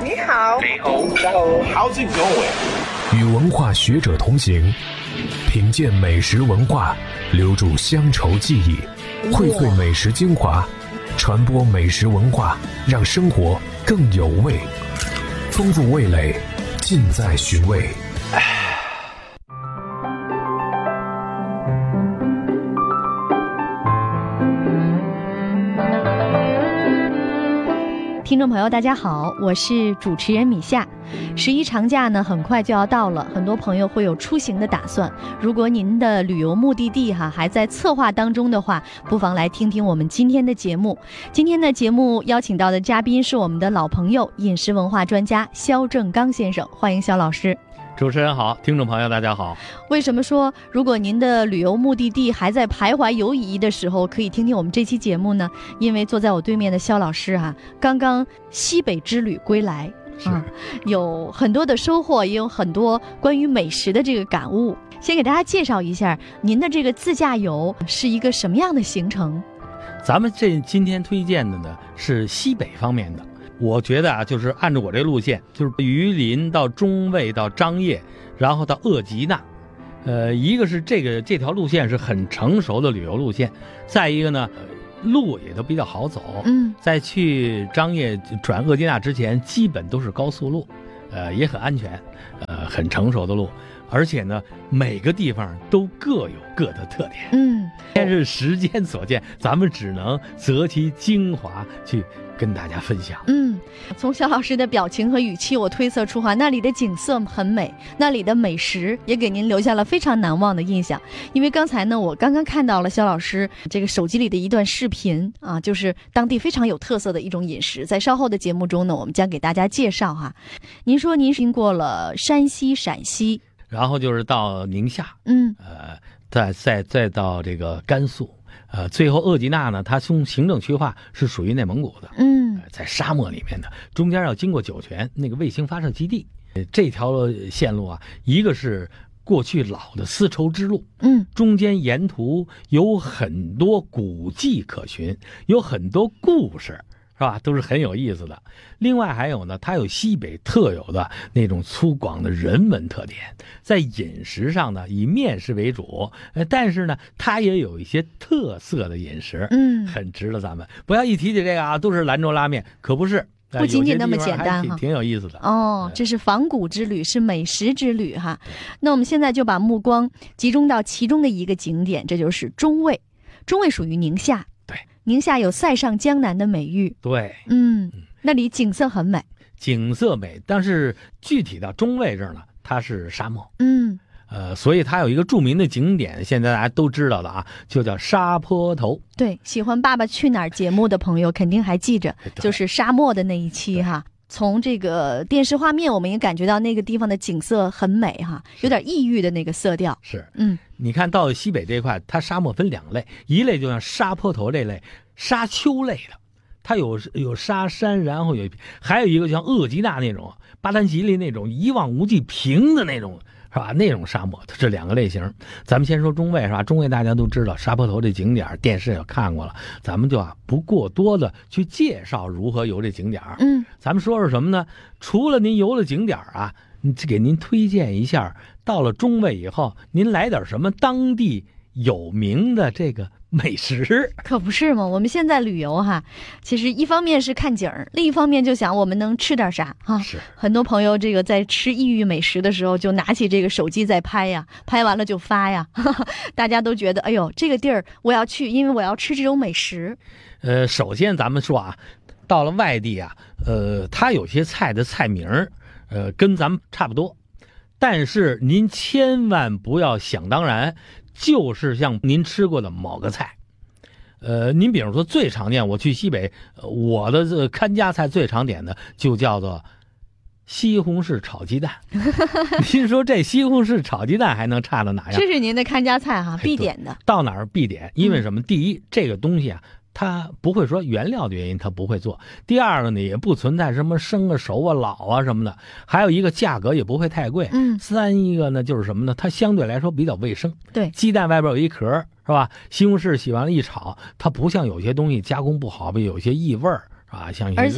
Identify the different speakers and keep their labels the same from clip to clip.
Speaker 1: 你好，
Speaker 2: 你好，How's it going？
Speaker 3: 与文化学者同行，品鉴美食文化，留住乡愁记忆，荟萃美食精华，传播美食文化，让生活更有味。丰富味蕾，尽在寻味。
Speaker 4: 听众朋友大家好，我是主持人米夏。11长假呢很快就要到了，很多朋友会有出行的打算。如果您的旅游目的地还在策划当中的话，不妨来听听我们今天的节目。今天的节目邀请到的嘉宾是我们的老朋友，饮食文化专家肖正刚先生，欢迎肖老师。
Speaker 5: 主持人好，听众朋友大家好。
Speaker 4: 为什么说如果您的旅游目的地还在徘徊犹疑的时候，可以听听我们这期节目呢？因为坐在我对面的肖老师刚刚西北之旅归来，有很多的收获，也有很多关于美食的这个感悟。先给大家介绍一下您的这个自驾游是一个什么样的行程？
Speaker 5: 咱们今天推荐的呢是西北方面的。我觉得就是按照我这路线，就是榆林到中卫到张掖，然后到鄂吉纳。一个是这条路线是很成熟的旅游路线，再一个呢，路也都比较好走。在去张掖转鄂吉纳之前，基本都是高速路，也很安全，很成熟的路。而且呢，每个地方都各有各的特点。但是时间所限，咱们只能择其精华去跟大家分享。
Speaker 4: 从肖老师的表情和语气，我推测出那里的景色很美，那里的美食也给您留下了非常难忘的印象。因为刚才呢，我刚刚看到了肖老师这个手机里的一段视频就是当地非常有特色的一种饮食，在稍后的节目中呢，我们将给大家介绍您说您经过了山西、陕西，
Speaker 5: 然后就是到宁夏，再到这个甘肃，最后鄂吉纳呢，它从行政区划是属于内蒙古的，在沙漠里面的，中间要经过酒泉那个卫星发射基地。这条线路一个是过去老的丝绸之路，中间沿途有很多古迹可循，有很多故事。是吧？都是很有意思的。另外还有呢，它有西北特有的那种粗犷的人文特点，在饮食上呢以面食为主，但是呢它也有一些特色的饮食，很值得咱们不要一提起这个都是兰州拉面，可不是，
Speaker 4: 不仅仅那么简单
Speaker 5: 挺有意思的
Speaker 4: 这是仿古之旅，是美食之旅那我们现在就把目光集中到其中的一个景点，这就是中卫。中卫属于宁夏。宁夏有塞上江南的美誉，
Speaker 5: 对，
Speaker 4: 那里景色很美，
Speaker 5: 景色美，但是具体到中卫这儿呢，它是沙漠，所以它有一个著名的景点，现在大家都知道的就叫沙坡头。
Speaker 4: 对，喜欢《爸爸去哪儿》节目的朋友肯定还记着，就是沙漠的那一期从这个电视画面，我们也感觉到那个地方的景色很美有点异域的那个色调。
Speaker 5: 是，你看到西北这一块，它沙漠分两类，一类就像沙坡头这类沙丘类的，它有沙山，然后还有一个像鄂吉纳那种巴丹吉林那种一望无际平的那种。是吧？那种沙漠，它是两个类型。咱们先说中卫，是吧？中卫大家都知道，沙坡头这景点，电视也看过了，咱们就不过多的去介绍如何游这景点。咱们说说什么呢？除了您游了景点给您推荐一下，到了中卫以后，您来点什么当地有名的这个美食。
Speaker 4: 可不是吗？我们现在旅游其实一方面是看景儿，另一方面就想我们能吃点啥
Speaker 5: 是
Speaker 4: 很多朋友这个在吃异域美食的时候，就拿起这个手机在拍拍完了就发大家都觉得哎呦，这个地儿我要去，因为我要吃这种美食。
Speaker 5: 首先咱们说到了外地它有些菜的菜名跟咱们差不多，但是您千万不要想当然，就是像您吃过的某个菜。您比如说最常见，我去西北，我的看家菜最常点的就叫做西红柿炒鸡蛋。您说这西红柿炒鸡蛋还能差到哪样？
Speaker 4: 这是您的看家菜必点的。
Speaker 5: 到哪儿必点，因为什么？第一，这个东西它不会说原料的原因，它不会做。第二个呢，也不存在什么生熟老什么的。还有一个价格也不会太贵。三一个呢就是什么呢？它相对来说比较卫生。
Speaker 4: 对，
Speaker 5: 鸡蛋外边有一壳是吧？西红柿洗完了一炒，它不像有些东西加工不好，有些异味是吧？像一些肉。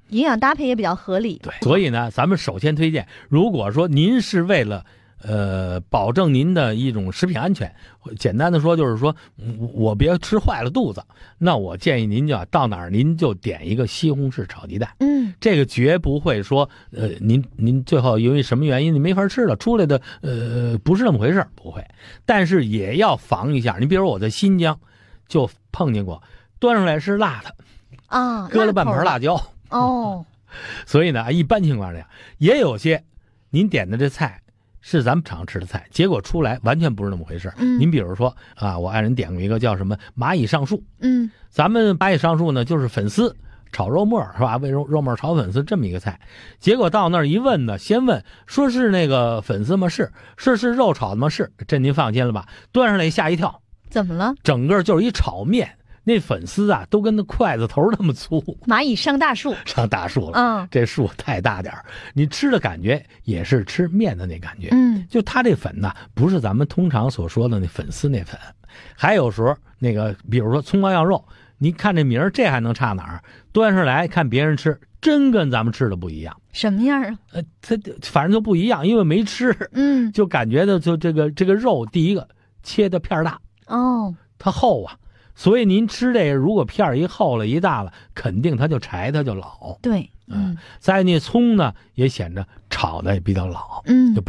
Speaker 4: 营养搭配也比较合理。
Speaker 5: 对，所以呢，咱们首先推荐，如果说您是为了保证您的一种食品安全，简单的说就是说我别吃坏了肚子，那我建议您就到哪儿您就点一个西红柿炒鸡蛋。这个绝不会说您最后由于什么原因你没法吃了，出来的不是那么回事，不会。但是也要防一下，你比如我在新疆就碰见过，端上来是辣的啊，搁了半盆辣椒
Speaker 4: 哦。
Speaker 5: 所以呢，一般情况下也有些您点的这菜是咱们常吃的菜，结果出来完全不是那么回事。您比如说啊，我爱人点过一个叫什么蚂蚁上树。咱们蚂蚁上树呢，就是粉丝炒肉末是吧？为肉末炒粉丝这么一个菜。结果到那儿一问呢，先问说是那个粉丝吗？是肉炒的吗？是。这您放心了吧？端上来吓一跳，
Speaker 4: 怎么了？
Speaker 5: 整个就是一炒面。那粉丝啊，都跟那筷子头那么粗。
Speaker 4: 蚂蚁上大树，
Speaker 5: 上大树了。这树太大点你吃的感觉也是吃面的那感觉。就它这粉呢，不是咱们通常所说的那粉丝那粉。还有时候那个，比如说葱花羊肉，你看这名儿，这还能差哪儿？端上来看别人吃，真跟咱们吃的不一样。
Speaker 4: 什么样啊？
Speaker 5: 它反正就不一样，因为没吃。就感觉的就这个肉，第一个切的片大
Speaker 4: 哦，
Speaker 5: 它厚啊。所以您吃这个，如果片一厚了一大了，肯定它就柴，它就老。
Speaker 4: 对，
Speaker 5: 再那葱呢，也显着炒的也比较老。就不